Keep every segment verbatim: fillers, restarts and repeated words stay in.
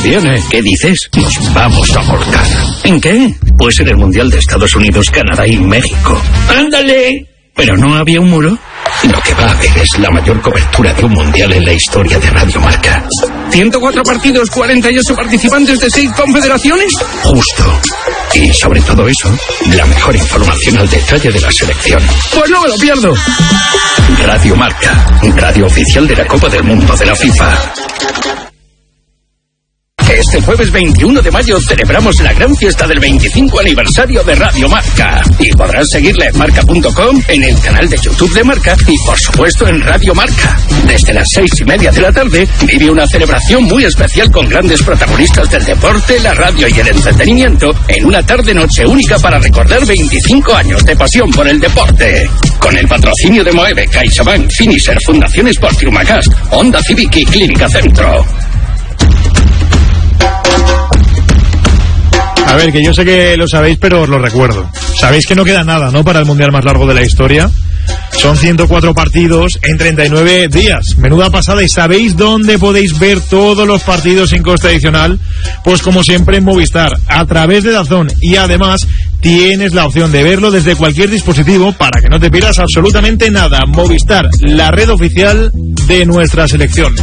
viene. ¿Qué dices? Nos vamos a volcar. ¿En qué? Pues en el Mundial de Estados Unidos, Canadá y México. ¡Ándale! ¿Pero no había un muro? Lo que va a haber es la mayor cobertura de un mundial en la historia de Radio Marca. ¿ciento cuatro partidos, cuarenta y ocho participantes de seis confederaciones? Justo. Y sobre todo eso, la mejor información al detalle de la selección. ¡Pues no me lo pierdo! Radio Marca, radio oficial de la Copa del Mundo de la FIFA. Este jueves veintiuno de mayo celebramos la gran fiesta del veinticinco aniversario de Radio Marca. Y podrás seguirla en marca punto com, en el canal de YouTube de Marca y, por supuesto, en Radio Marca. Desde las seis y media de la tarde vive una celebración muy especial con grandes protagonistas del deporte, la radio y el entretenimiento en una tarde-noche única para recordar veinticinco años de pasión por el deporte. Con el patrocinio de Moeve, CaixaBank, Finisher, Fundación Sport y Humacast, Honda Civic y Clínica Centro. A ver, que yo sé que lo sabéis, pero os lo recuerdo. Sabéis que no queda nada, ¿no?, para el mundial más largo de la historia. Son ciento cuatro partidos en treinta y nueve días. Menuda pasada. ¿Y sabéis dónde podéis ver todos los partidos sin coste adicional? Pues como siempre en Movistar, a través de DAZN. Y además tienes la opción de verlo desde cualquier dispositivo para que no te pierdas absolutamente nada. Movistar, la red oficial de nuestra selección.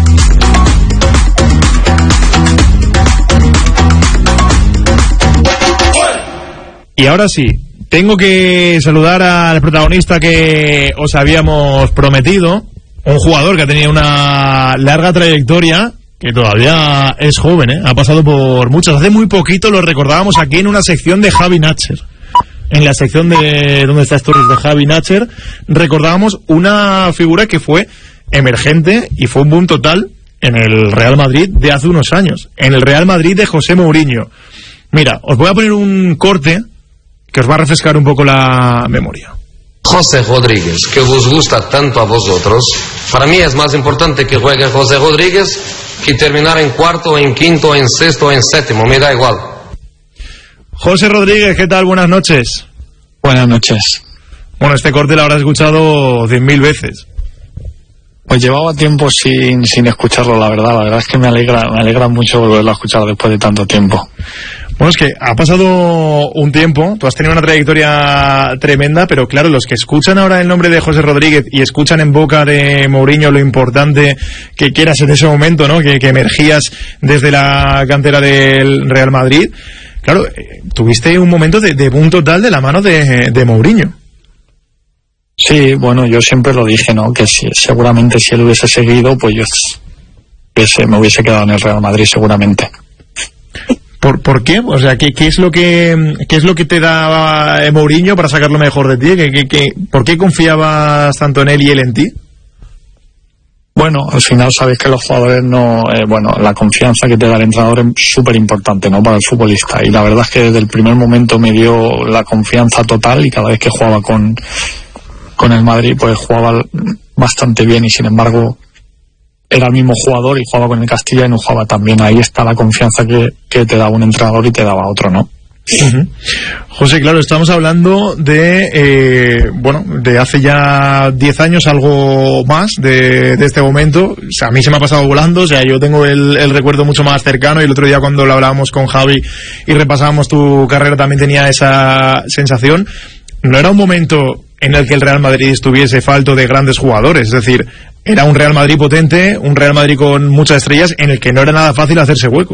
Y ahora sí, tengo que saludar al protagonista que os habíamos prometido, un jugador que ha tenido una larga trayectoria, que todavía es joven, ¿eh? Ha pasado por muchas. Hace muy poquito lo recordábamos aquí en una sección de Javi Nacher. En la sección de ¿Dónde está Stories de Javi Nacher? Recordábamos una figura que fue emergente y fue un boom total en el Real Madrid de hace unos años. En el Real Madrid de José Mourinho. Mira, os voy a poner un corte que os va a refrescar un poco la memoria. José Rodríguez, que os gusta tanto a vosotros, para mí es más importante que juegue José Rodríguez que terminar en cuarto, en quinto, en sexto, en séptimo, me da igual. José Rodríguez, ¿qué tal? Buenas noches. Buenas noches. Bueno, este corte lo habrás escuchado cien mil veces. Pues llevaba tiempo sin, sin escucharlo, la verdad. La verdad es que me alegra, me alegra mucho volverlo a escuchar después de tanto tiempo. Bueno, es que ha pasado un tiempo, tú has tenido una trayectoria tremenda, pero claro, los que escuchan ahora el nombre de José Rodríguez y escuchan en boca de Mourinho lo importante que quieras en ese momento, ¿no?, que, que emergías desde la cantera del Real Madrid, claro, eh, tuviste un momento de, de boom total de la mano de, de Mourinho. Sí, bueno, yo siempre lo dije, ¿no?, que si, seguramente si él hubiese seguido, pues yo hubiese, me hubiese quedado en el Real Madrid seguramente. ¿Por, ¿Por qué? O sea, ¿qué, qué es lo que qué es lo que te daba Mourinho para sacar lo mejor de ti? ¿Qué, qué, qué, ¿Por qué confiabas tanto en él y él en ti? Bueno, al final sabes que los jugadores no... Eh, bueno, la confianza que te da el entrenador es súper importante, ¿no?, para el futbolista. Y la verdad es que desde el primer momento me dio la confianza total y cada vez que jugaba con, con el Madrid, pues jugaba bastante bien y sin embargo era el mismo jugador y jugaba con el Castilla y no jugaba tan bien. Ahí está la confianza que, que te daba un entrenador y te daba otro, ¿no? Uh-huh. José, claro, estamos hablando de eh, bueno, de hace ya diez años, algo más de, de este momento. O sea, a mí se me ha pasado volando. O sea, yo tengo el, el recuerdo mucho más cercano, y el otro día cuando lo hablábamos con Javi y repasábamos tu carrera también tenía esa sensación. No era un momento en el que el Real Madrid estuviese falto de grandes jugadores, es decir, era un Real Madrid potente, un Real Madrid con muchas estrellas, en el que no era nada fácil hacerse hueco.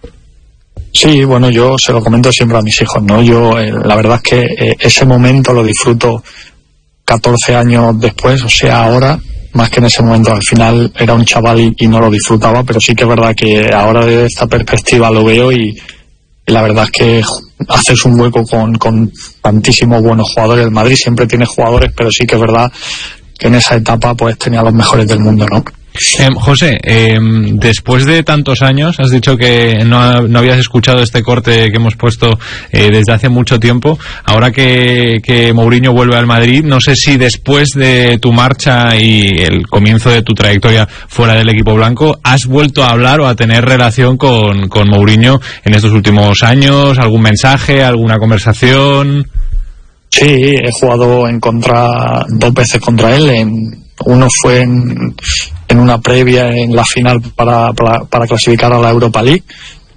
Sí, bueno, yo se lo comento siempre a mis hijos, ¿no? Yo, eh, la verdad es que eh, ese momento lo disfruto catorce años después, o sea, ahora, más que en ese momento. Al final era un chaval y, y no lo disfrutaba, pero sí que es verdad que ahora desde esta perspectiva lo veo y, y la verdad es que haces un hueco con, con tantísimos buenos jugadores. El Madrid siempre tiene jugadores, pero sí que es verdad que en esa etapa pues tenía los mejores del mundo, ¿no? Eh, José, eh, después de tantos años, has dicho que no, no habías escuchado este corte que hemos puesto eh, desde hace mucho tiempo. Ahora que, que Mourinho vuelve al Madrid, no sé si después de tu marcha y el comienzo de tu trayectoria fuera del equipo blanco, has vuelto a hablar o a tener relación con, con Mourinho en estos últimos años, algún mensaje, alguna conversación. Sí, he jugado en contra dos veces contra él. En, uno fue en, en una previa en la final para, para, para clasificar a la Europa League